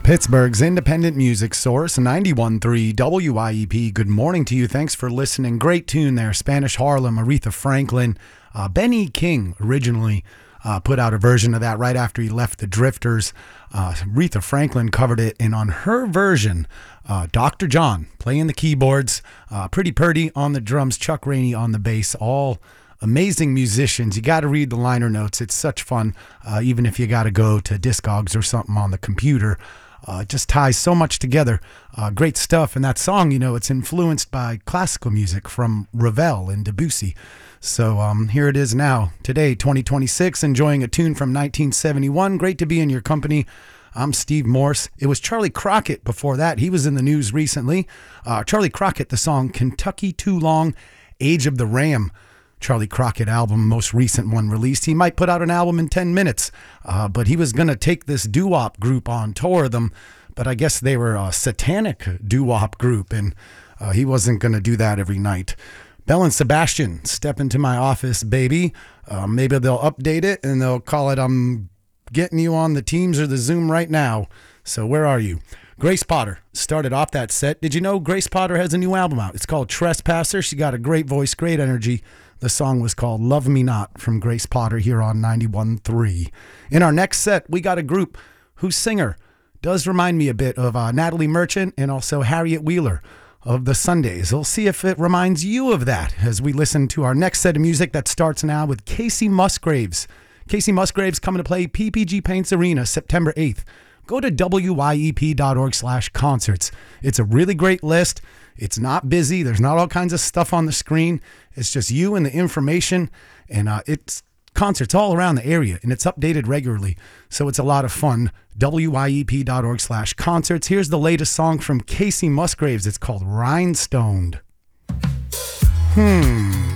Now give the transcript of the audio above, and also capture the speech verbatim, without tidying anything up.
Pittsburgh's independent music source, ninety-one point three W I E P. Good morning to you. Thanks for listening. Great tune there. Spanish Harlem, Aretha Franklin. Uh, Benny King originally uh, put out a version of that right after he left the Drifters. Uh, Aretha Franklin covered it, and on her version, uh, Doctor John playing the keyboards, uh, Pretty Purdy on the drums, Chuck Rainey on the bass, all amazing musicians. You got to read the liner notes. It's such fun, uh, even if you got to go to Discogs or something on the computer. Uh, it just ties so much together. Uh, great stuff. And that song, you know, it's influenced by classical music from Ravel and Debussy. So um, here it is now, today, twenty twenty-six, enjoying a tune from nineteen seventy-one. Great to be in your company. I'm Steve Morse. It was Charlie Crockett before that. He was in the news recently. Uh, Charlie Crockett, the song Kentucky Too Long, Age of the Ram. Charlie Crockett album, most recent one released. He might put out an album in ten minutes, uh, but he was going to take this doo-wop group on tour of them, but I guess they were a satanic doo-wop group, and uh, he wasn't going to do that every night. Belle and Sebastian, Step Into My Office, Baby. Uh, maybe they'll update it, and they'll call it I'm Getting You on the Teams or the Zoom Right Now. So where are you? Grace Potter started off that set. Did you know Grace Potter has a new album out? It's called Trespasser. She got a great voice, great energy. The song was called Love Me Not from Grace Potter here on ninety-one point three. In our next set, we got a group whose singer does remind me a bit of uh, Natalie Merchant and also Harriet Wheeler of the Sundays. We'll see if it reminds you of that as we listen to our next set of music that starts now with Casey Musgraves. Casey Musgraves coming to play P P G Paints Arena September eighth. Go to W Y E P dot org slash concerts. It's a really great list. It's not busy. There's not all kinds of stuff on the screen. It's just you and the information. And uh, it's concerts all around the area, and it's updated regularly. So it's a lot of fun. W Y E P dot org slash concerts. Here's the latest song from Casey Musgraves. It's called Rhinestoned. Hmm.